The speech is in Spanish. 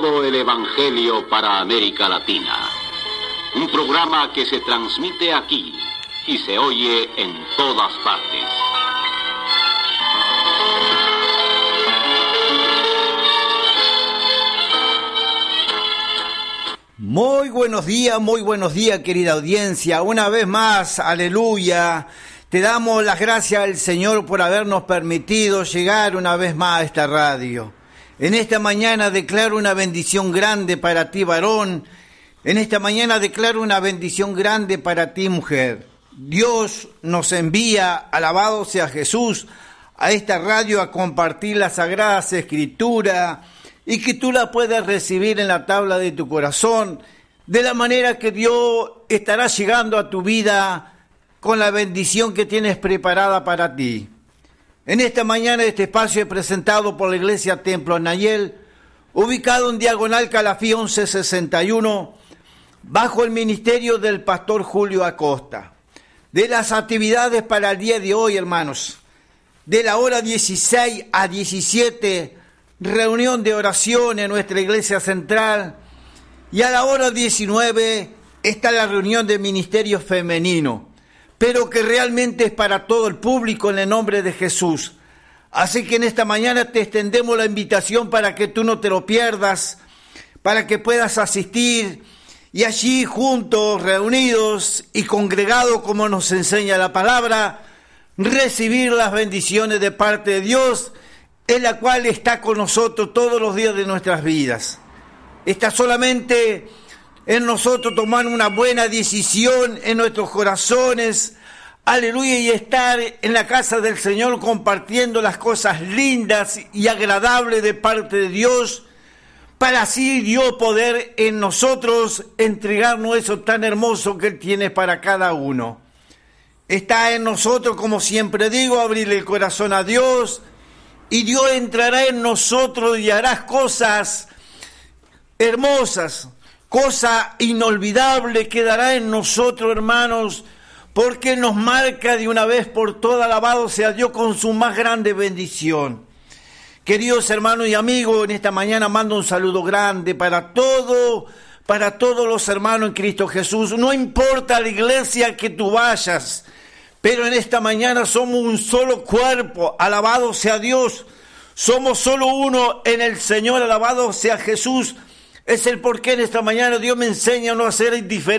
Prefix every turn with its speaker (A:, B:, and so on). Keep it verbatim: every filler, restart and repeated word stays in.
A: todo el Evangelio para América Latina. Un programa que se transmite aquí y se oye en todas partes.
B: Muy buenos días, muy buenos días, querida audiencia. Una vez más, aleluya. Te damos las gracias al Señor por habernos permitido llegar una vez más a esta radio. En esta mañana declaro una bendición grande para ti, varón. En esta mañana declaro una bendición grande para ti, mujer. Dios nos envía, alabado sea Jesús, a esta radio a compartir las Sagradas Escrituras y que tú la puedas recibir en la tabla de tu corazón, de la manera que Dios estará llegando a tu vida con la bendición que tienes preparada para ti. En esta mañana este espacio es presentado por la Iglesia Templo Nayel, ubicado en Diagonal Calafía once sesenta y uno, bajo el ministerio del pastor Julio Acosta. De las actividades para el día de hoy, hermanos, de la hora dieciséis a diecisiete, reunión de oración en nuestra iglesia central, y a la hora diecinueve está la reunión de ministerio femenino, pero que realmente es para todo el público en el nombre de Jesús. Así que en esta mañana te extendemos la invitación para que tú no te lo pierdas, para que puedas asistir y allí juntos, reunidos y congregados como nos enseña la palabra, recibir las bendiciones de parte de Dios, en la cual está con nosotros todos los días de nuestras vidas. Está solamente en nosotros tomar una buena decisión en nuestros corazones, aleluya, y estar en la casa del Señor compartiendo las cosas lindas y agradables de parte de Dios, para así Dios poder en nosotros entregarnos eso tan hermoso que Él tiene para cada uno. Está en nosotros, como siempre digo, abrirle el corazón a Dios, y Dios entrará en nosotros y hará cosas hermosas, cosa inolvidable quedará en nosotros, hermanos, porque nos marca de una vez por todas, alabado sea Dios, con su más grande bendición. Queridos hermanos y amigos, en esta mañana mando un saludo grande para todo, para todos los hermanos en Cristo Jesús. No importa la iglesia que tú vayas, pero en esta mañana somos un solo cuerpo, alabado sea Dios. Somos solo uno en el Señor, alabado sea Jesús. Es el porqué en esta mañana Dios me enseña a no hacer indiferente